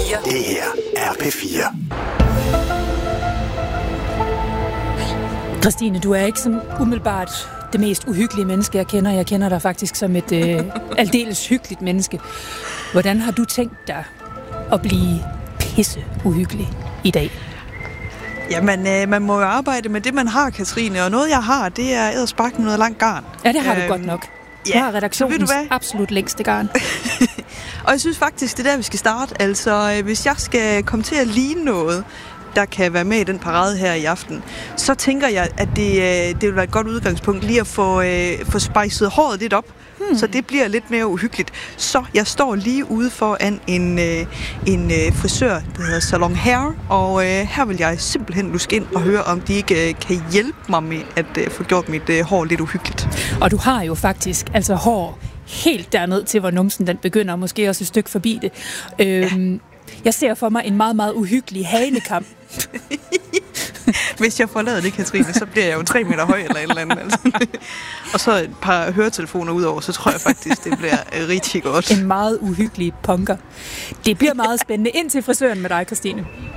P4. Det her er P4. Christine, du er ikke sådan umiddelbart det mest uhyggelige menneske, jeg kender. Jeg kender dig faktisk som et aldeles hyggeligt menneske. Hvordan har du tænkt dig at blive pisse uhyggelig i dag? Jamen, man må jo arbejde med det, man har, Katrine. Og noget, jeg har, det er edderspark med noget langt garn. Ja, det har du godt nok. Du har redaktionens du absolut længste garn. Og jeg synes faktisk, det er der, vi skal starte. Altså, hvis jeg skal komme til at ligne noget, der kan være med i den parade her i aften, så tænker jeg, at det vil være et godt udgangspunkt lige at få spejset håret lidt op, så det bliver lidt mere uhyggeligt. Så jeg står lige ude foran en frisør, der hedder Salon Hair, og her vil jeg simpelthen luske ind og høre, om de ikke kan hjælpe mig med at få gjort mit hår lidt uhyggeligt. Og du har jo faktisk altså hår helt derned til, hvor numsen den begynder, måske også et stykke forbi det. Jeg ser for mig en meget, meget uhyggelig hanekam. Hvis jeg får lavet det, Katrine, så bliver jeg jo 3 meter høj eller et eller andet. Altså. Og så et par høretelefoner udover, så tror jeg faktisk, det bliver rigtig godt. En meget uhyggelig punker. Det bliver meget spændende. Ind til frisøren med dig, Christine.